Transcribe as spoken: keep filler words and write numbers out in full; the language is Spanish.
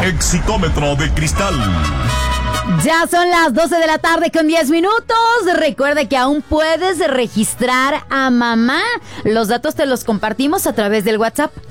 Éxitómetro de cristal. Ya son las doce de la tarde con diez minutos. Recuerde que aún puedes registrar a mamá. Los datos te los compartimos a través del WhatsApp.